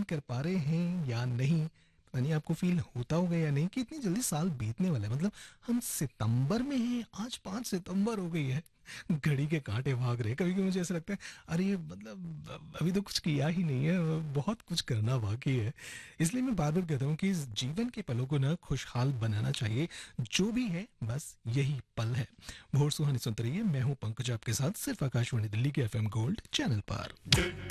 कर पा रहे हैं या नहीं, पता नहीं आपको फील होता होगा या नहीं कि इतनी जल्दी साल बीतने वाला है। मतलब हम सितंबर में हैं, आज 5 सितंबर हो गई है। घड़ी के कांटे भाग रहे हैं। कभी कभी मुझे ऐसा लगता है, अरे ये मतलब अभी तो कुछ किया ही नहीं है, बहुत कुछ करना बाकी है। इसलिए मैं बार बार कहता हूँ कि इस जीवन के पलों को ना खुशहाल बनाना चाहिए। जो भी है बस यही पल है। भोर सुहानी सुनते रहिए, मैं हूँ पंकज आपके साथ, सिर्फ आकाशवाणी दिल्ली के एफएम गोल्ड चैनल पर।